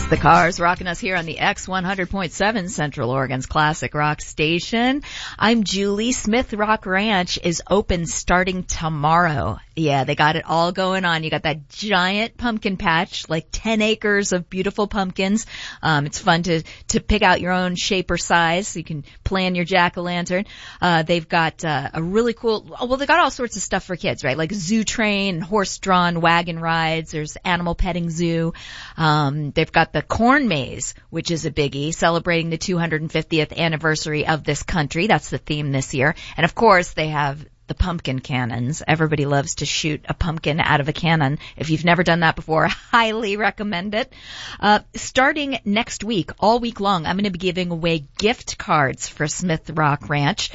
The Cars rocking us here on the X100.7 Central Oregon's classic rock station. I'm Julie. Smith Rock Ranch is open starting tomorrow. Yeah, they got it all going on. You got that giant pumpkin patch, like 10 acres of beautiful pumpkins. It's fun to pick out your own shape or size so you can plan your jack-o'-lantern. They've got a really cool, they got all sorts of stuff for kids, right? Like a zoo train, horse-drawn wagon rides. There's animal petting zoo. They've got the corn maze, which is a biggie, celebrating the 250th anniversary of this country. That's the theme this year. And of course, they have the pumpkin cannons. Everybody loves to shoot a pumpkin out of a cannon. If you've never done that before, I highly recommend it. Starting next week, all week long, I'm going to be giving away gift cards for Smith Rock Ranch.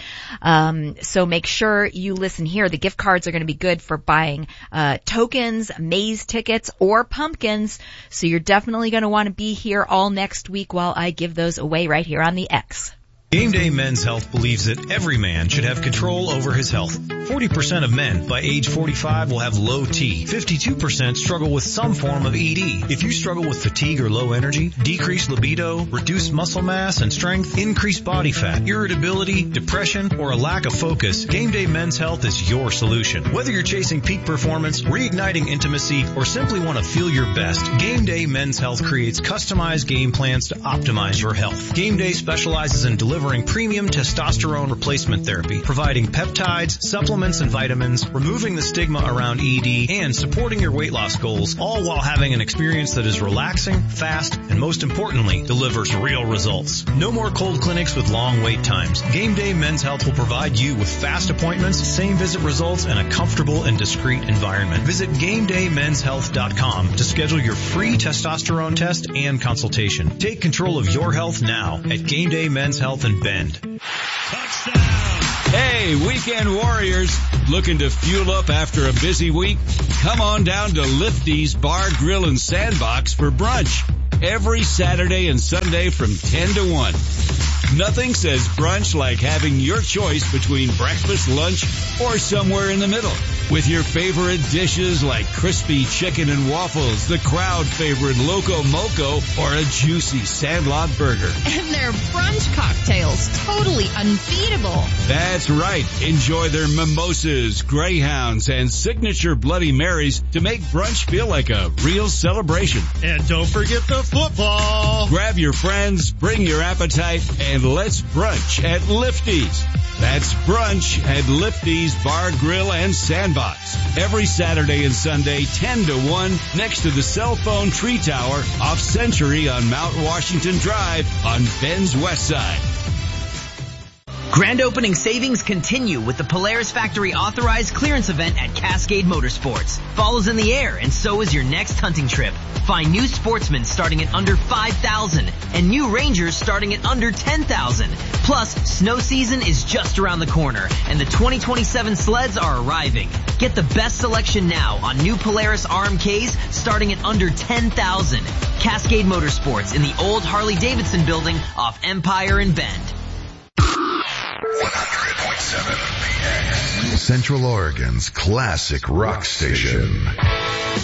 So make sure you listen here. The gift cards are going to be good for buying tokens, maze tickets, or pumpkins. So you're definitely going to want to be here all next week while I give those away right here on the X. Game Day Men's Health believes that every man should have control over his health. 40% of men by age 45 will have low T. 52% struggle with some form of ED. If you struggle with fatigue or low energy, decreased libido, reduced muscle mass and strength, increased body fat, irritability, depression, or a lack of focus, Game Day Men's Health is your solution. Whether you're chasing peak performance, reigniting intimacy, or simply want to feel your best, Game Day Men's Health creates customized game plans to optimize your health. Game Day specializes in delivering premium testosterone replacement therapy, providing peptides, supplements, and vitamins, removing the stigma around ED, and supporting your weight loss goals, all while having an experience that is relaxing, fast, and most importantly, delivers real results. No more cold clinics with long wait times. Game Day Men's Health will provide you with fast appointments, same visit results, and a comfortable and discreet environment. Visit GameDayMen'sHealth.com to schedule your free testosterone test and consultation. Take control of your health now at Game Day Men's Health in Bend. Touchdown! Hey, weekend warriors, looking to fuel up after a busy week? Come on down to Lifty's Bar, Grill, and Sandbox for brunch every Saturday and Sunday from 10 to 1. Nothing says brunch like having your choice between breakfast, lunch, or somewhere in the middle. With your favorite dishes like crispy chicken and waffles, the crowd favorite Loco Moco, or a juicy Sandlot burger. And their brunch cocktails, totally unbeatable. That's right. Enjoy their mimosas, greyhounds, and signature Bloody Marys to make brunch feel like a real celebration. And don't forget the football. Grab your friends, bring your appetite, and let's brunch at Lifty's. That's brunch at Lifty's Bar, Grill, and Sandbox. Every Saturday and Sunday, 10 to 1, next to the Cell Phone Tree Tower off Century on Mount Washington Drive on Bend's West Side. Grand opening savings continue with the Polaris Factory authorized clearance event at Cascade Motorsports. Fall's in the air, and so is your next hunting trip. Find new Sportsmen starting at under $5,000 and new Rangers starting at under $10,000. Plus, snow season is just around the corner, and the 2027 sleds are arriving. Get the best selection now on new Polaris RMKs starting at under $10,000. Cascade Motorsports in the old Harley-Davidson building off Empire and Bend. 100.7 Central Oregon's classic rock station.